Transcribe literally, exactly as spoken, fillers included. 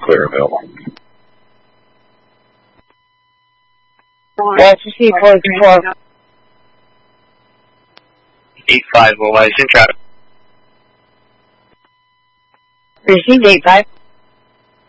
Clareville. Walter C. four four. eight five, well, I think traffic. Received eight five.